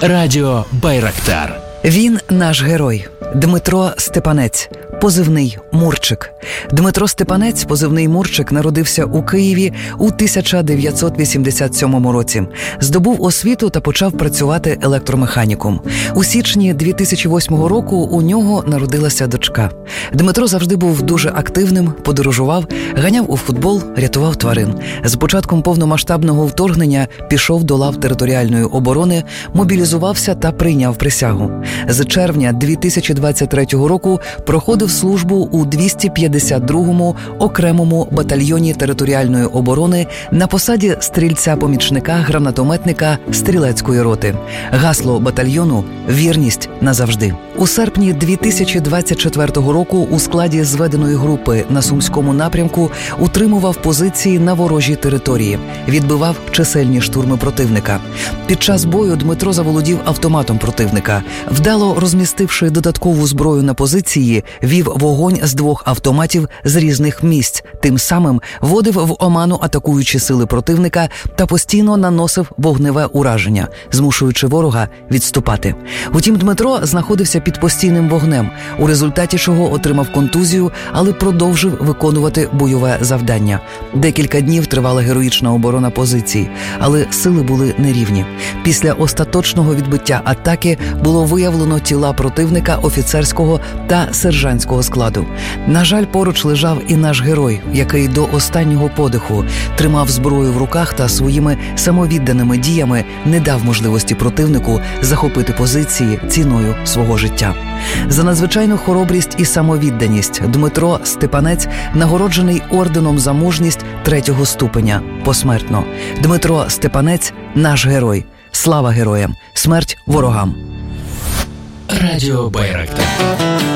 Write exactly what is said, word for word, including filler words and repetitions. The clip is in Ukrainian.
Радіо Байрактар. Він наш герой. Дмитро Степанець, позивний Мурчик. Дмитро Степанець, позивний Мурчик, народився у Києві у тисяча дев'ятсот вісімдесят сьомому році. Здобув освіту та почав працювати електромеханіком. У січні дві тисячі восьмого року у нього народилася дочка. Дмитро завжди був дуже активним, подорожував, ганяв у футбол, рятував тварин. З початком повномасштабного вторгнення пішов до лав територіальної оборони, мобілізувався та прийняв присягу. З червня дві тисячі двадцять третього року проходив службу у двісті п'ятдесят другому окремому батальйоні територіальної оборони на посаді стрільця-помічника гранатометника стрілецької роти. Гасло батальйону «Вірність назавжди». У серпні дві тисячі двадцять четвертого року у складі зведеної групи на Сумському напрямку утримував позиції на ворожій території, відбивав чисельні штурми противника. Під час бою Дмитро заволодів автоматом противника. Вдало розмістивши додаткову зброю на позиції, вів вогонь з двох автоматів з різних місць, тим самим вводив в оману атакуючі сили противника та постійно наносив вогневе ураження, змушуючи ворога відступати. Утім, Дмитро знаходився під постійним вогнем, у результаті чого отримав контузію, але продовжив виконувати бойове завдання. Декілька днів тривала героїчна оборона позицій, але сили були нерівні. Після остаточного відбиття атаки було виявлено тіла противника офіцерського та сержантського складу. На жаль, поруч лежав і наш герой, який до останнього подиху тримав зброю в руках та своїми самовідданими діями не дав можливості противнику захопити позиції ціною свого життя. За надзвичайну хоробрість і самовідданість Дмитро Степанець нагороджений орденом за мужність третього ступеня посмертно. Дмитро Степанець – наш герой. Слава героям! Смерть ворогам! Радіо Байрактар.